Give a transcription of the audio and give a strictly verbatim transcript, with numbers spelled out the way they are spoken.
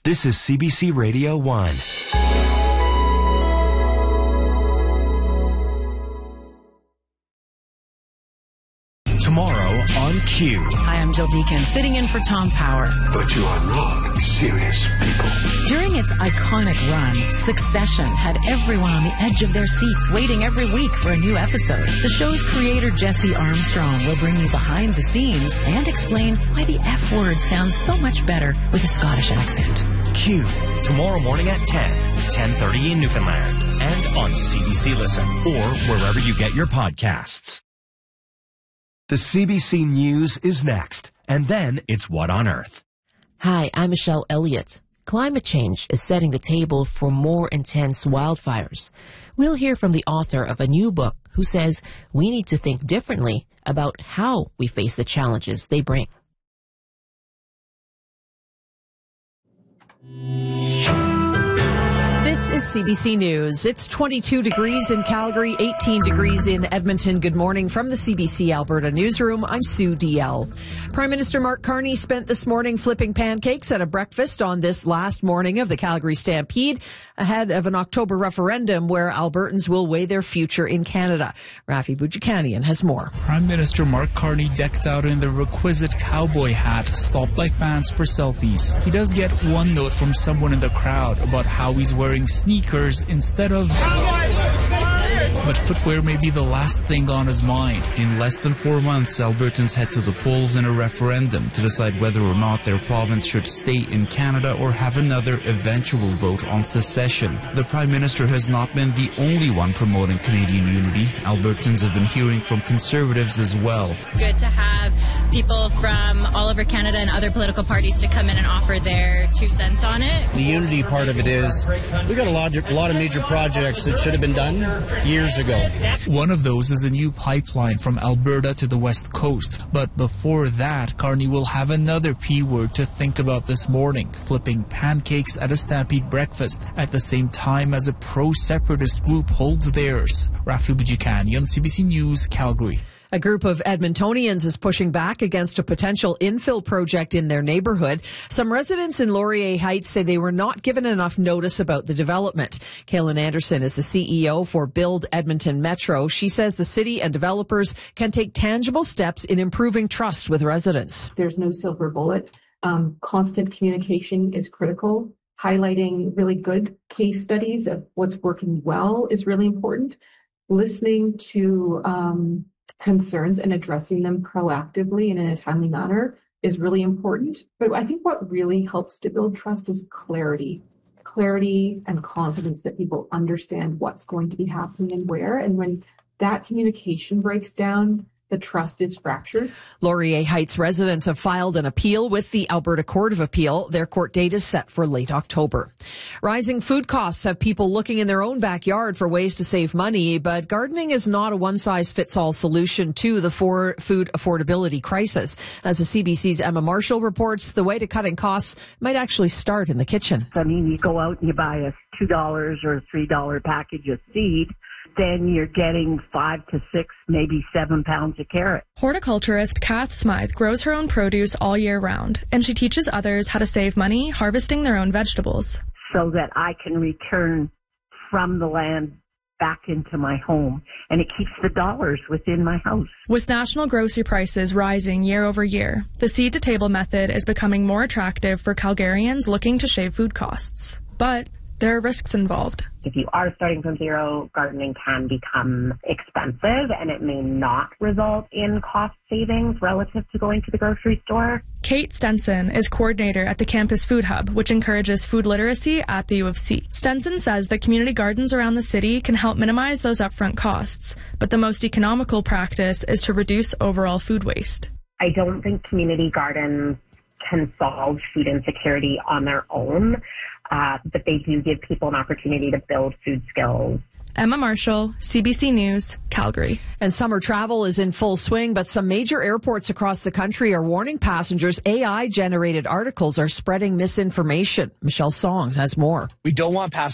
This is C B C Radio one. Tomorrow on Q. Hi, I'm Jill Deacon, sitting in for Tom Power. But you are not serious people. During its iconic run, Succession had everyone on the edge of their seats waiting every week for a new episode. The show's creator, Jesse Armstrong, will bring you behind the scenes and explain why the F word sounds so much better with a Scottish accent. Q. Tomorrow morning at ten, ten thirty in Newfoundland, and on C B C Listen, or wherever you get your podcasts. The C B C News is next, and then it's What on Earth. Hi, I'm Michelle Elliott. Climate change is setting the table for more intense wildfires. We'll hear from the author of a new book who says we need to think differently about how we face the challenges they bring. This is C B C News. It's twenty-two degrees in Calgary, eighteen degrees in Edmonton. Good morning from the C B C Alberta newsroom. I'm Sue D L. Prime Minister Mark Carney spent this morning flipping pancakes at a breakfast on this last morning of the Calgary Stampede, ahead of an October referendum where Albertans will weigh their future in Canada. Rafi Boudjikanian has more. Prime Minister Mark Carney decked out in the requisite cowboy hat, stopped by fans for selfies. He does get one note from someone in the crowd about how he's wearing sneakers instead of... But footwear may be the last thing on his mind. In less than four months, Albertans head to the polls in a referendum to decide whether or not their province should stay in Canada or have another eventual vote on secession. The Prime Minister has not been the only one promoting Canadian unity. Albertans have been hearing from Conservatives as well. Good to have people from all over Canada and other political parties to come in and offer their two cents on it. The unity part of it is we've got a lot, a lot of major projects that should have been done years ago. One of those is a new pipeline from Alberta to the West Coast. But before that, Carney will have another P word to think about this morning, flipping pancakes at a Stampede breakfast at the same time as a pro-separatist group holds theirs. Rafi Boudjikanian, C B C News, Calgary. A group of Edmontonians is pushing back against a potential infill project in their neighborhood. Some residents in Laurier Heights say they were not given enough notice about the development. Kaylin Anderson is the C E O for Build Edmonton Metro. She says the city and developers can take tangible steps in improving trust with residents. There's no silver bullet. Um, constant communication is critical. Highlighting really good case studies of what's working well is really important. Listening to um, concerns and addressing them proactively and in a timely manner is really important. But I think what really helps to build trust is clarity. Clarity and confidence that people understand what's going to be happening and where. And when that communication breaks down, the trust is fractured. Laurier Heights residents have filed an appeal with the Alberta Court of Appeal. Their court date is set for late October. Rising food costs have people looking in their own backyard for ways to save money, but gardening is not a one-size-fits-all solution to the for food affordability crisis. As the C B C's Emma Marshall reports, the way to cutting costs might actually start in the kitchen. I mean, you go out and you buy a two dollars or three dollars package of seed, then you're getting five to six, maybe seven pounds of carrot. Horticulturist Kath Smythe grows her own produce all year round, and she teaches others how to save money harvesting their own vegetables. So that I can return from the land back into my home, and it keeps the dollars within my house. With national grocery prices rising year over year, the seed-to-table method is becoming more attractive for Calgarians looking to shave food costs. But there are risks involved. If you are starting from zero, gardening can become expensive, and it may not result in cost savings relative to going to the grocery store. Kate Stenson is coordinator at the Campus Food Hub, which encourages food literacy at the U of C. Stenson says that community gardens around the city can help minimize those upfront costs, but the most economical practice is to reduce overall food waste. I don't think community gardens can solve food insecurity on their own. Uh, but they do give people an opportunity to build food skills. Emma Marshall, C B C News, Calgary. And summer travel is in full swing, but some major airports across the country are warning passengers A I-generated articles are spreading misinformation. Michelle Songs has more. We don't want passengers